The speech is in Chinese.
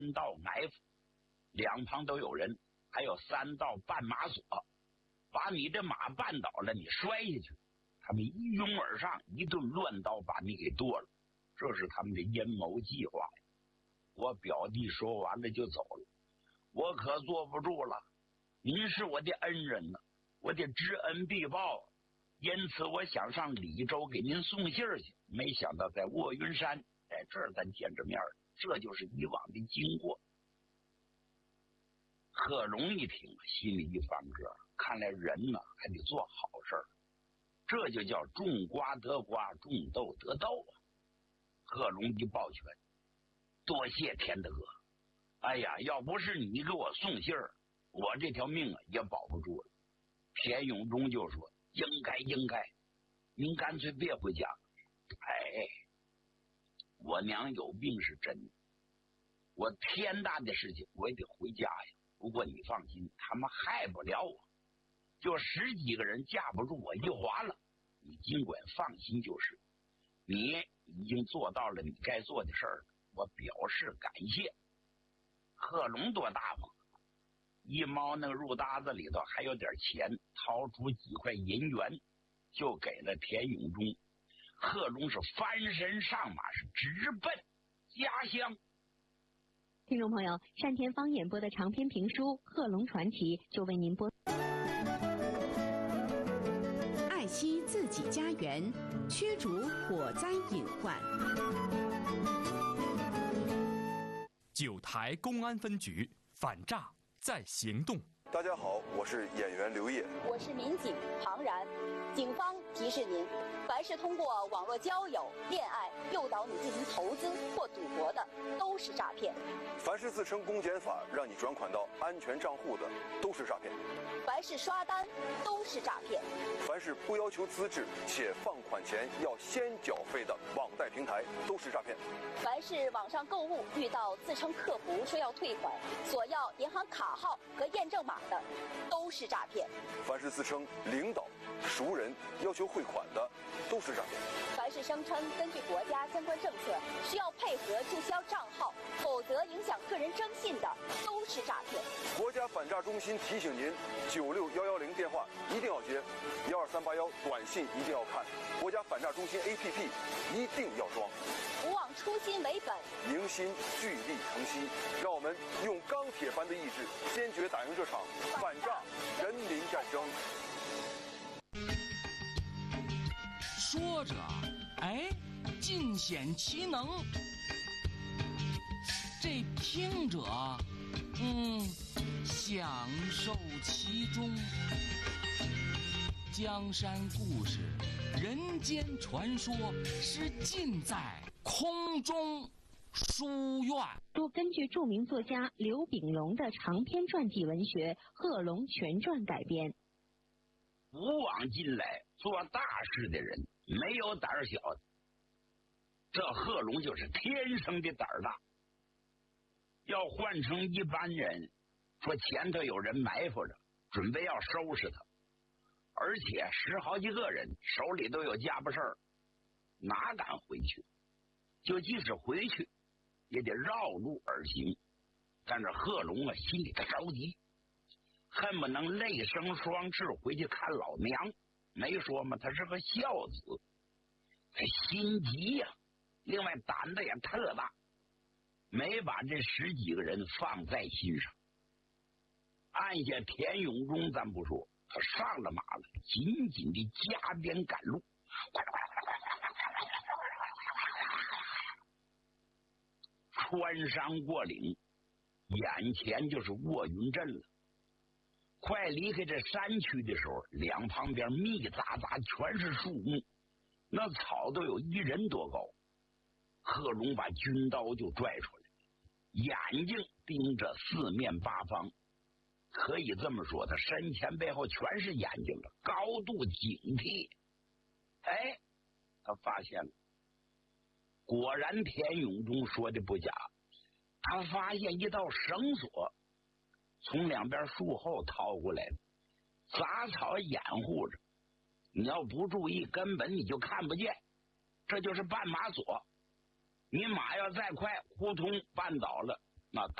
道埋伏，两旁都有人，还有3道绊马索，把你的马绊倒了，你摔下去，他们一拥而上，一顿乱刀把你给剁了，这是他们的阴谋计划呀。我表弟说完了就走了，我可坐不住了，您是我的恩人呢，我得知恩必报，因此我想上李州给您送信去，没想到在卧云山，在这儿咱见着面了，这就是以往的经过。贺龙一听，心里一翻歌，看来人呢还得做好事儿，这就叫种瓜得瓜，种豆得豆啊。贺龙一抱拳，多谢田德哥，哎呀，要不是你给我送信儿，我这条命啊也保不住了。田永忠就说，应该，您干脆别回家。哎，我娘有病是真的，我天大的事情我也得回家呀。不过你放心，他们害不了我，就10几个人架不住我一划了，你尽管放心就是。你已经做到了你该做的事儿，我表示感谢。贺龙多大方，一猫那个入搭子里头还有点钱，掏出几块银元就给了田永忠。贺龙是翻身上马，是直奔家乡。 听众朋友，单田芳演播的长篇评书《贺龙传奇》就为您播。 爱惜自己家园，驱逐火灾隐患。 9台公安分局反诈在行动。 大家好，我是演员刘烨， 我是民警庞然。警方提示您，凡是通过网络交友、恋爱诱导你进行投资或赌博的，都是诈骗。 凡是自称公检法让你转款到安全账户的，都是诈骗。 凡是刷单，都是诈骗。 凡是不要求资质且放款前要先缴费的网贷平台，都是诈骗。 凡是网上购物遇到自称客服说要退款，索要银行卡号和验证码的，都是诈骗。 凡是自称领导、熟人要求汇款的，都是诈骗。 凡是声称根据国家相关政策需要配合注销账号，否则影响个人征信的，都是诈骗。 国家反诈中心提醒您：96110电话一定要接，12381短信一定要看，国家反诈中心 APP 一定要装。 不忘初心为本， 凝心聚力成西，让我们用钢铁般的意志，坚决打赢这场反诈人民战争。 说着，哎，尽显其能；这听着，享受其中。江山故事、人间传说是尽在空中书院。 根据著名作家刘炳龙的长篇传记文学《贺龙全传》改编。 古往今来做大事的人没有胆儿小的，这贺龙就是天生的胆儿大。要换成一般人，说前头有人埋伏着，准备要收拾他，而且10好几个人手里都有家伙事儿，哪敢回去？就即使回去也得绕路而行。但是贺龙啊，心里他着急，恨不能泪生双翅回去看老娘。没说嘛，他是个孝子，他心急呀，另外胆子也特大，没把这10几个人放在心上。按下田永忠咱不说，他上了马了，紧紧的加鞭赶路，穿山过岭，眼前就是卧云镇了。快离开这山区的时候，两旁边密匝匝全是树木，那草都有1人多高。贺龙把军刀就拽出来，眼睛盯着四面八方，可以这么说，他身前背后全是眼睛了，高度警惕。哎，他发现了，果然田永忠说的不假，他发现一道绳索从两边树后掏过来，杂草掩护着，你要不注意根本你就看不见，这就是绊马索。你马要再快，扑通绊倒了， 那